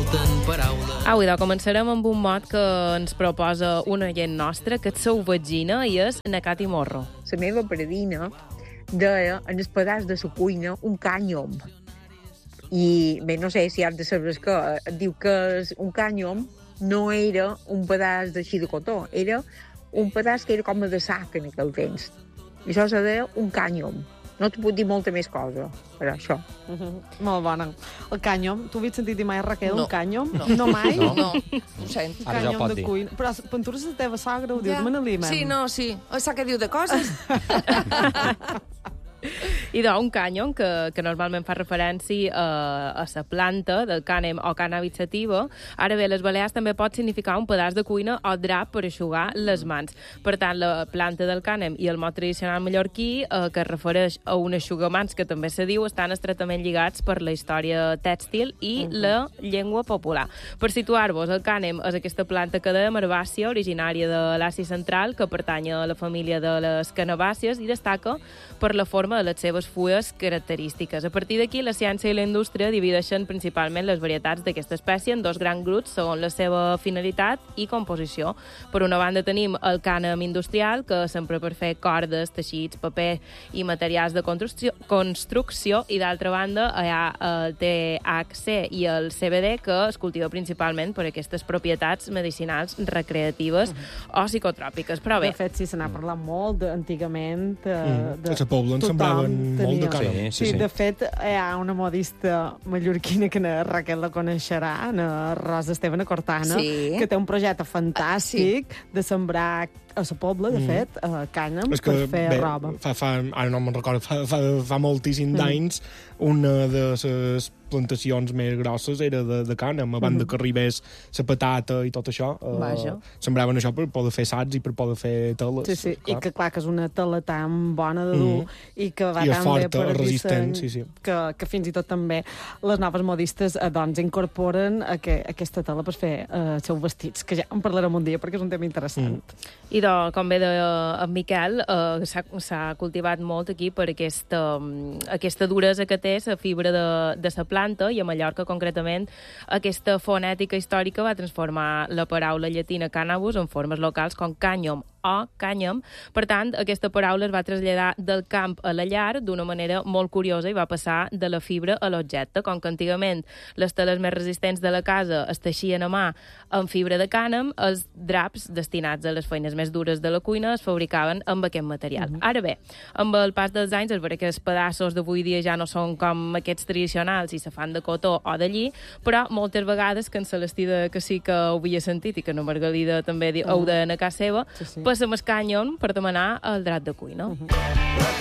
falten paraules. Au, idò, començarem amb un mot que ens proposa una gent nostra, que és seu vagina, i és Nacati Morro. La meva predina deia en el pedaç de la cuina un canyom. I bé, no sé si has de saber que diu que un canyom no era un pedaç d'així de cotó, era un pedaç que era com de sac en aquell temps. I això se deia un canyom. No t'ho puc dir molta més cosa, però això. Molt bona. El canyom, tu havies sentit dir mai, Raquel, No. un canyom? No. mai? No, ho sento. Un Ara ja ho canyom pot de dir. cuina. Però Pentures la teva sogra ho diu, Ja. demanar-li, Sí, no, sí. O sap què diu de coses? Idò, un cànyon que normalment fa referència a la planta del cànem o cannabis sativa. Ara bé, les Balears també pot significar un pedaç de cuina o drap per eixugar les mans. Per tant, la planta del cànem i el mot tradicional mallorquí, que es refereix a un eixugamans, que també se diu, estan estretament lligats per la història tèxtil i la llengua popular. Per situar-vos, el cànem és aquesta planta que dèiem herbàcia, originària de l'Àsia Central, que pertany a la família de les canabàcies i destaca per la forma de les seves fulles característiques. A partir d'aquí, la ciència i la indústria divideixen principalment les varietats d'aquesta espècie en dos grans grups segons la seva finalitat i composició. Per una banda tenim el cànem industrial, que s'empra per fer cordes, teixits, paper i materials de construcció, i d'altra banda hi ha el THC i el CBD, que es cultiva principalment per aquestes propietats medicinals, recreatives o psicotròpiques. Però bé, De fet, sí, se n'ha parlat molt antigament. A la Pobla en sembraven molt de cànem. Sí, de fet, hi ha una modista mallorquina que la Raquel la coneixerà, la Rosa Esteban Cortana, Sí. que té un projecte fantàstic de sembrar a la Pobla, de fet, cànem És que, per fer bé, roba. ara no me'n recordo, fa moltíssim d'anys, una de les plantacions més grosses era de cànem, abans que arribés la patata i tot això. Vaja. Sembraven això per poder fer sacs i per poder fer teles. Sí, sí, i clar. que clar, que és una tela tan bona de dur i que va I és tan forta, bé per el resistent, disseny, sí. que fins i tot també les noves modistes doncs incorporen aquesta tela per fer els seus vestits, que ja en parlarem un dia perquè és un tema interessant. i com bé deia en Miquel, s'ha cultivat molt aquí per aquesta duresa que té la fibra de la planta, i a Mallorca concretament aquesta fonètica històrica va transformar la paraula llatina cannabis en formes locals com canyom o canyam. Per tant, aquesta paraula es va traslladar del camp a la llar d'una manera molt curiosa i va passar de la fibra a l'objecte. Com que antigament les teles més resistents de la casa es teixien a mà amb fibra de cànem, els draps destinats a les feines més dures de la cuina es fabricaven amb aquest material. Ara bé, amb el pas dels anys es veurà que els pedaços d'avui dia ja no són com aquests tradicionals i se fan de cotó o de lli, però moltes vegades, que en Celestí que sí que ho havia sentit i que en Margalida també ho deien a casa seva, Sí, sí. passem el cànyon per demanar el drap de cuina.